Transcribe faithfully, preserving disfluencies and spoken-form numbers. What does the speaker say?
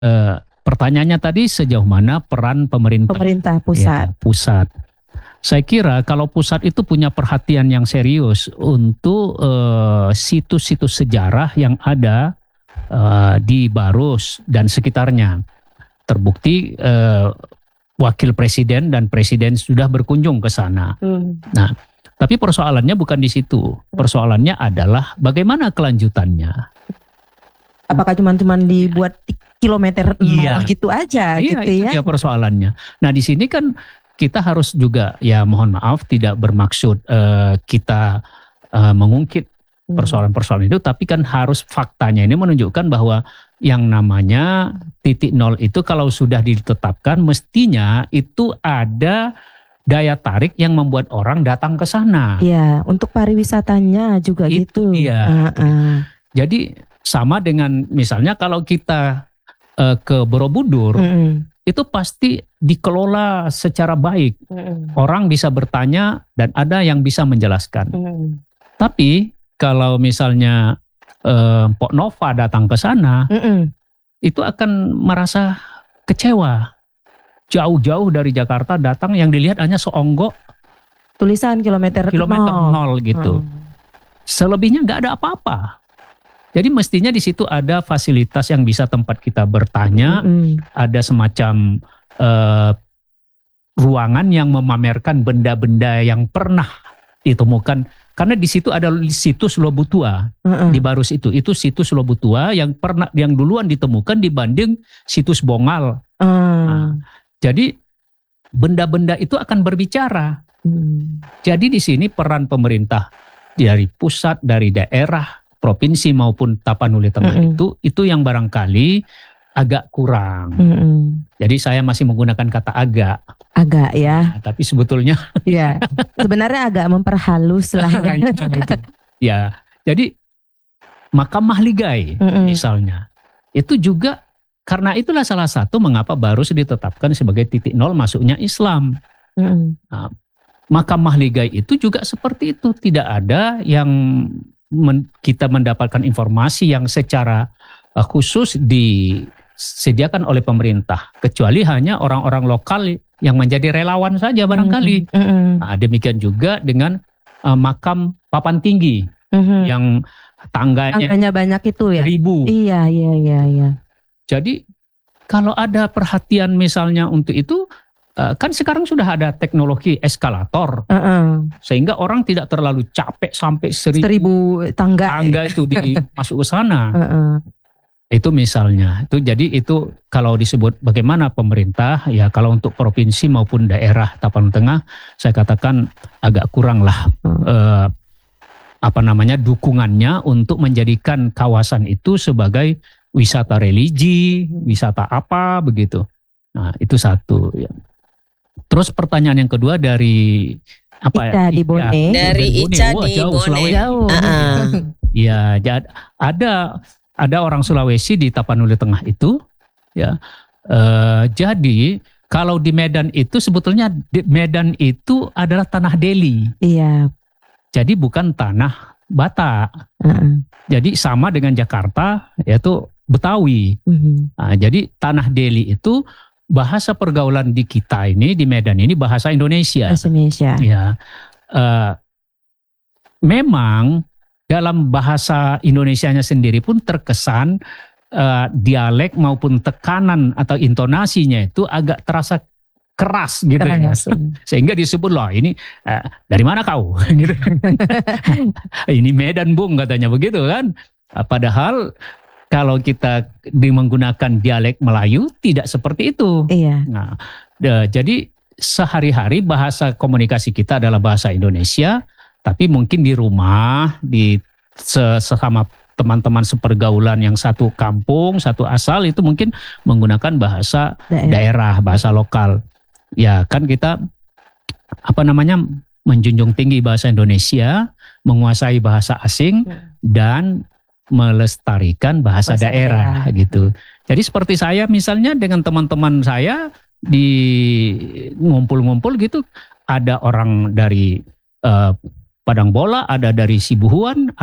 Uh, pertanyaannya tadi sejauh mana peran pemerintah, pemerintah pusat. Ya, pusat. Saya kira kalau pusat itu punya perhatian yang serius untuk uh, situs-situs sejarah yang ada uh, di Barus dan sekitarnya. Terbukti uh, wakil presiden dan presiden sudah berkunjung ke sana. Hmm. Nah, tapi persoalannya bukan di situ. Persoalannya adalah bagaimana kelanjutannya. Apakah cuma-cuma dibuat kilometer iya. gitu aja iya, gitu itu ya? Iya, persoalannya. Nah, di sini kan kita harus juga ya mohon maaf tidak bermaksud uh, kita uh, mengungkit persoalan-persoalan itu, tapi kan harus faktanya ini menunjukkan bahwa yang namanya titik nol itu kalau sudah ditetapkan mestinya itu ada daya tarik yang membuat orang datang ke sana. Iya, untuk pariwisatanya juga itu gitu. Iya. Uh-uh. Jadi sama dengan misalnya kalau kita uh, ke Borobudur, uh-uh. itu pasti dikelola secara baik. Uh-uh. Orang bisa bertanya dan ada yang bisa menjelaskan. Uh-uh. Tapi kalau misalnya uh, Pok Nova datang ke sana, uh-uh. itu akan merasa kecewa. Jauh-jauh dari Jakarta datang yang dilihat hanya seonggok tulisan kilometer, kilometer nol, nol gitu. Hmm. Selebihnya nggak ada apa-apa. Jadi mestinya di situ ada fasilitas yang bisa tempat kita bertanya, hmm. ada semacam uh, ruangan yang memamerkan benda-benda yang pernah ditemukan. Karena di situ ada situs Lobutua hmm. di Barus itu, itu situs Lobutua yang pernah yang duluan ditemukan dibanding situs Bongal. Hmm. Nah, jadi benda-benda itu akan berbicara. Hmm. Jadi di sini peran pemerintah dari pusat, dari daerah, provinsi maupun Tapanuli Tengah hmm. itu itu yang barangkali agak kurang. Hmm. Jadi saya masih menggunakan kata agak. Agak ya. Nah, tapi sebetulnya ya sebenarnya agak memperhalus lah. Ya, jadi Makam Mahligai hmm. misalnya itu juga. Karena itulah salah satu mengapa Barus ditetapkan sebagai titik nol masuknya Islam. Mm. Nah, Makam Mahligai itu juga seperti itu. Tidak ada yang men, kita mendapatkan informasi yang secara uh, khusus disediakan oleh pemerintah. Kecuali hanya orang-orang lokal yang menjadi relawan saja barangkali. Mm. Mm. Nah, demikian juga dengan uh, makam Papan Tinggi. Mm. Yang tangganya, tangganya banyak itu ya? Ribu. Iya, iya, iya, iya. Jadi kalau ada perhatian misalnya untuk itu, kan sekarang sudah ada teknologi eskalator, uh-uh. sehingga orang tidak terlalu capek sampai seribu, seribu tangga, tangga itu di, masuk ke sana. Uh-uh. Itu misalnya, itu jadi itu kalau disebut bagaimana pemerintah, ya kalau untuk provinsi maupun daerah Tapanuli Tengah, saya katakan agak kurang lah uh. eh, apa namanya dukungannya untuk menjadikan kawasan itu sebagai wisata religi, wisata apa begitu. Nah itu satu. Ya. Terus pertanyaan yang kedua dari apa Ica ya? Di Bone. Ya, dari Ica Wah, di jauh, Bone. Sulawesi. Jauh. Uh-uh. Ya, ada ada orang Sulawesi di Tapanuli Tengah itu. Ya, uh, jadi kalau di Medan itu sebetulnya di Medan itu adalah tanah Deli. Iya. Jadi bukan tanah Batak. Uh-uh. Jadi sama dengan Jakarta, yaitu Betawi. Mm-hmm. Nah, jadi tanah Deli itu bahasa pergaulan di kita ini di Medan ini bahasa Indonesia. Bahasa Indonesia. Ya, uh, memang dalam bahasa Indonesianya sendiri pun terkesan uh, dialek maupun tekanan atau intonasinya itu agak terasa keras gitu ya. Sehingga disebut loh ini uh, dari mana kau? Gitu. Ini Medan Bung katanya begitu kan. Uh, padahal kalau kita menggunakan dialek Melayu tidak seperti itu. Iya. Nah, de, jadi sehari-hari bahasa komunikasi kita adalah bahasa Indonesia, tapi mungkin di rumah, di sesama teman-teman sepergaulan yang satu kampung, satu asal itu mungkin menggunakan bahasa daerah, daerah bahasa lokal. Ya kan kita apa namanya menjunjung tinggi bahasa Indonesia, menguasai bahasa asing hmm. dan melestarikan bahasa, bahasa daerah, daerah gitu. Jadi seperti saya misalnya dengan teman-teman saya di ngumpul-ngumpul gitu, ada orang dari uh, Padang Bola, ada dari Sibuhuan,